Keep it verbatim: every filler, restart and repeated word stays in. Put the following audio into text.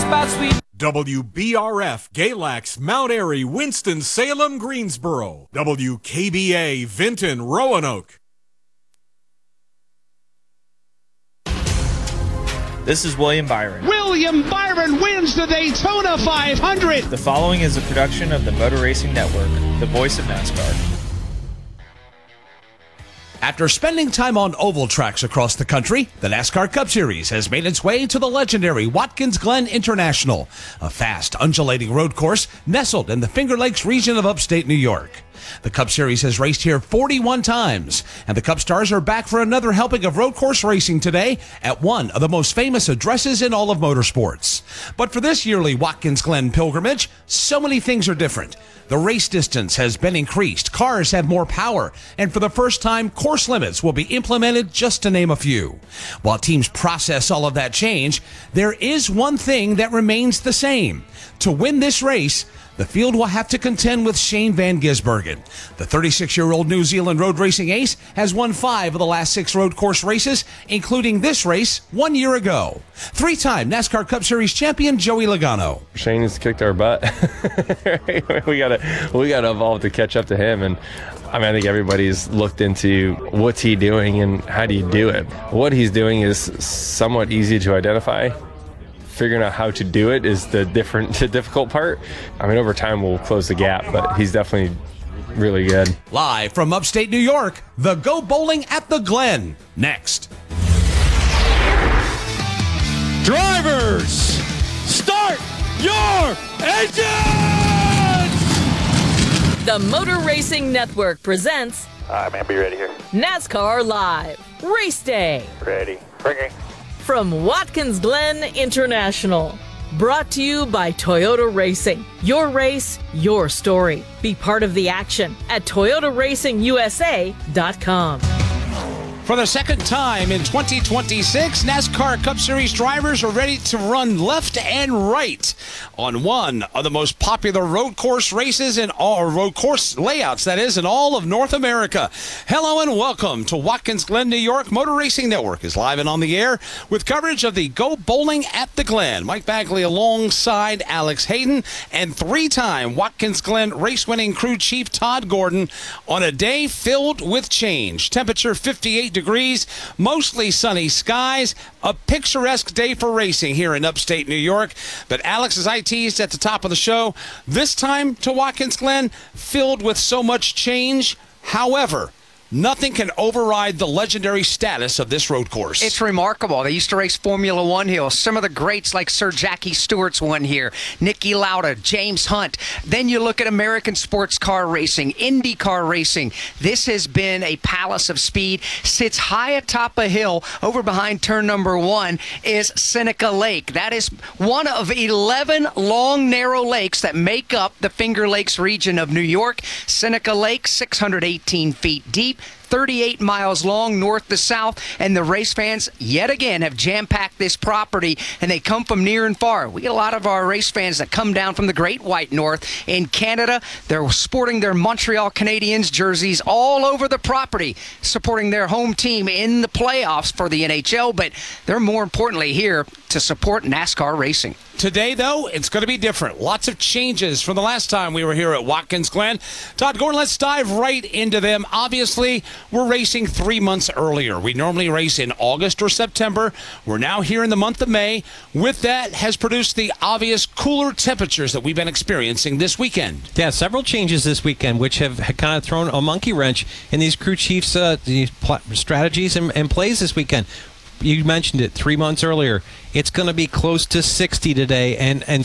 about sweet. W B R F, Galax, Mount Airy, Winston-Salem, Greensboro. W K B A, Vinton, Roanoke. This is William Byron. William Byron wins the Daytona five hundred. The following is a production of the Motor Racing Network, the voice of NASCAR. After spending time on oval tracks across the country, the NASCAR Cup Series has made its way to the legendary Watkins Glen International, a fast, undulating road course nestled in the Finger Lakes region of upstate New York. The Cup Series has raced here forty-one times, and the Cup Stars are back for another helping of road course racing today at one of the most famous addresses in all of motorsports. But for this yearly Watkins Glen pilgrimage, so many things are different. The race distance has been increased, cars have more power, and for the first time, course limits will be implemented, just to name a few. While teams process all of that change, there is one thing that remains the same. To win this race, the field will have to contend with Shane Van Gisbergen. The thirty-six-year-old New Zealand road racing ace has won five of the last six road course races, including this race one year ago. Three-time NASCAR Cup Series champion Joey Logano. Shane has kicked our butt. we gotta, we gotta evolve to catch up to him. And I mean, I think everybody's looked into what's he doing and how do you do it. What he's doing is somewhat easy to identify. Figuring out how to do it is the different, the difficult part. I mean, over time we'll close the gap, but he's definitely really good. Live from upstate New York, the Go Bowling at the Glen. Next. Drivers, start your engines! The Motor Racing Network presents... All right, man, be ready here. NASCAR Live, Race Day. Ready. Bringing. From Watkins Glen International. Brought to you by Toyota Racing. Your race, your story. Be part of the action at Toyota Racing U S A dot com. For the second time in twenty twenty-six, NASCAR Cup Series drivers are ready to run left and right on one of the most popular road course races in all road course layouts, that is, in all of North America. Hello and welcome to Watkins Glen, New York. Motor Racing Network is live and on the air with coverage of the Go Bowling at the Glen. Mike Bagley alongside Alex Hayden and three-time Watkins Glen race-winning crew chief Todd Gordon on a day filled with change. Temperature fifty-eight degrees, mostly sunny skies, a picturesque day for racing here in upstate New York. But Alex, as I teased at the top of the show, this time to Watkins Glen filled with so much change. However, nothing can override the legendary status of this road course. It's remarkable. They used to race Formula One here. Some of the greats like Sir Jackie Stewart's won here, Niki Lauda, James Hunt. Then you look at American sports car racing, IndyCar racing. This has been a palace of speed. Sits high atop a hill. Over behind turn number one is Seneca Lake. That is one of eleven long, narrow lakes that make up the Finger Lakes region of New York. Seneca Lake, six hundred eighteen feet deep, thirty-eight miles long, north to south, and the race fans yet again have jam-packed this property, and they come from near and far. We get a lot of our race fans that come down from the Great White North. In Canada, they're sporting their Montreal Canadiens jerseys all over the property, supporting their home team in the playoffs for the N H L, but they're more importantly here to support NASCAR racing. Today, though, it's going to be different. Lots of changes from the last time we were here at Watkins Glen. Todd Gordon, let's dive right into them. Obviously, we're racing three months earlier. We normally race in August or September. We're now here in the month of May. With that has produced the obvious cooler temperatures that we've been experiencing this weekend. Yeah, several changes this weekend, which have kind of thrown a monkey wrench in these crew chiefs' uh, these pl- strategies and, and plays this weekend. You mentioned it three months earlier. It's going to be close to sixty today, and, and